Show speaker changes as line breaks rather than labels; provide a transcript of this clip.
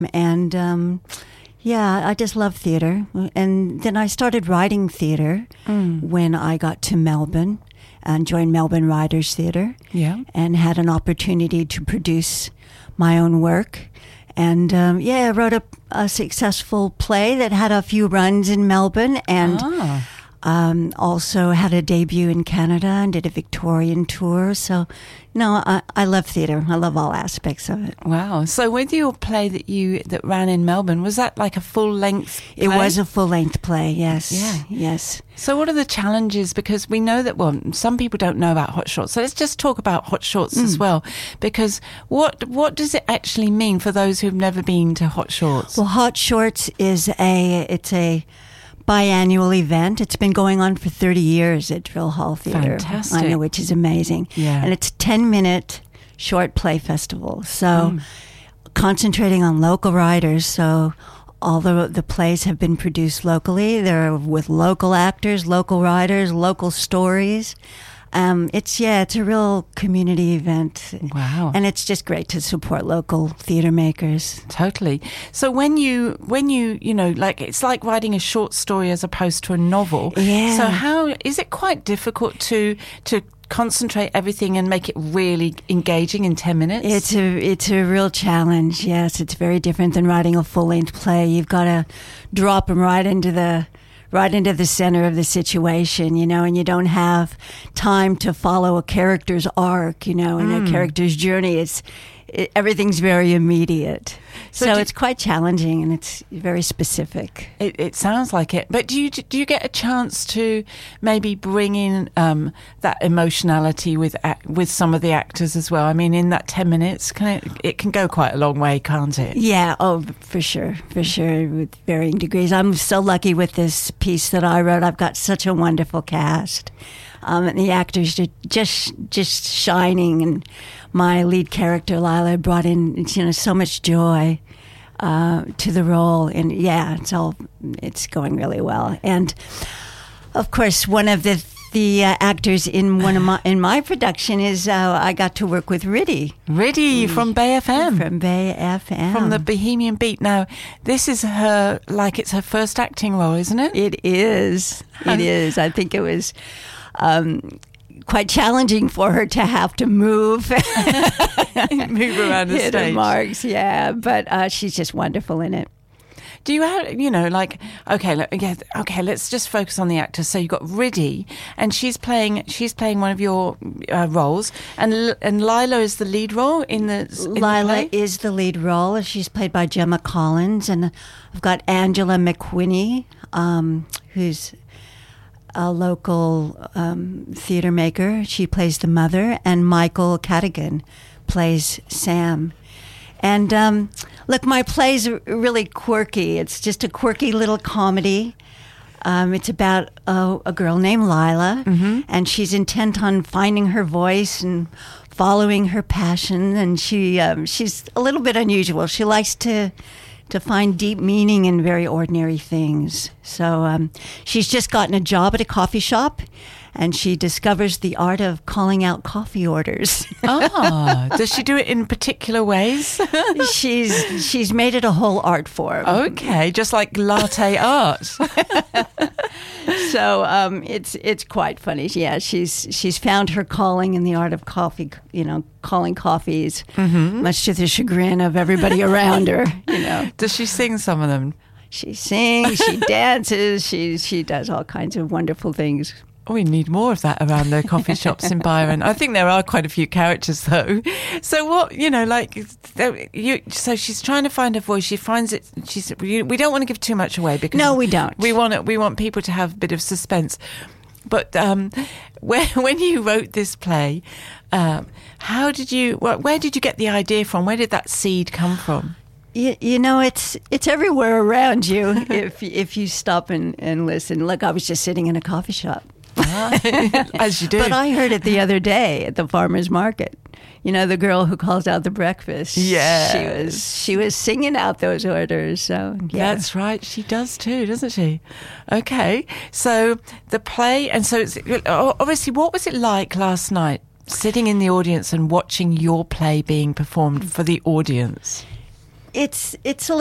And yeah, I just love theater. And then I started writing theater when I got to Melbourne and joined Melbourne Writers Theatre.
Yeah.
And had an opportunity to produce my own work. And I wrote a successful play that had a few runs in Melbourne, and also had a debut in Canada and did a Victorian tour. So, no, I love theatre. I love all aspects of it.
Wow. So with your play that ran in Melbourne, was that like a full-length play?
It was a full-length play, yes.
Yeah.
Yes.
So what are the challenges? Because we know that, well, some people don't know about Hot Shorts. So let's just talk about Hot Shorts as well. Because what does it actually mean for those who've never been to Hot Shorts?
Well, Hot Shorts is a biannual event. It's been going on for 30 years at Drill Hall Theatre.
Fantastic.
I know, which is amazing.
Yeah.
And it's a 10-minute short play festival. So concentrating on local writers. So all the plays have been produced locally. They're with local actors, local writers, local stories. It's a real community event.
Wow.
And it's just great to support local theatre makers.
Totally. So when you like, it's like writing a short story as opposed to a novel.
Yeah.
So how is it quite difficult to concentrate everything and make it really engaging in 10 minutes?
It's a real challenge. Yes, it's very different than writing a full-length play. You've got to drop them right into the center of the situation, and you don't have time to follow a character's arc, and a character's journey. Everything's very immediate. So it's quite challenging, and it's very specific.
It sounds like it. But do you get a chance to maybe bring in that emotionality with some of the actors as well? I mean, in that 10 minutes, it can go quite a long way, can't it?
Yeah, for sure, with varying degrees. I'm so lucky with this piece that I wrote. I've got such a wonderful cast. And the actors are just shining, and my lead character Lila brought in so much joy to the role, and it's going really well. And of course, one of the actors in my production is I got to work with Riddy
from Bay FM.
From Bay FM.
From the Bohemian Beat. Now, this is it's her first acting role, isn't it?
It is. It is. I think it was quite challenging for her to have to move
around the
hit
stage.
Her marks, yeah. But she's just wonderful in it.
Do you have, let's just focus on the actors. So you've got Riddy, and she's playing one of your roles, and Lila is the lead role in the
Lila is the lead role. She's played by Gemma Collins, and I've got Angela McWhinney, who's a local theatre maker. She plays the mother, and Michael Cadigan plays Sam. And look, my play's really quirky. It's just a quirky little comedy. It's about a girl named Lila, and she's intent on finding her voice and following her passion. And she's a little bit unusual. She likes to find deep meaning in very ordinary things. So she's just gotten a job at a coffee shop, and she discovers the art of calling out coffee orders.
Does she do it in particular ways?
She's made it a whole art form.
Okay, just like latte art.
So it's quite funny. Yeah, she's found her calling in the art of coffee. Calling coffees, much to the chagrin of everybody around her.
Does she sing some of them?
She sings. She dances. She does all kinds of wonderful things.
We need more of that around the coffee shops in Byron. I think there are quite a few characters, though. So what, so she's trying to find her voice. She finds it. We don't want to give too much away because
no, we don't.
We want people to have a bit of suspense. But when you wrote this play, where did you get the idea from? Where did that seed come from?
It's everywhere around you if you stop and listen. Look, I was just sitting in a coffee shop.
As you do.
But I heard it the other day at the farmer's market. The girl who calls out the breakfast.
Yeah.
She was singing out those orders. So yeah.
That's right. She does too, doesn't she? Okay. So the play, and so it's, obviously, what was it like last night, sitting in the audience and watching your play being performed for the audience?
it's a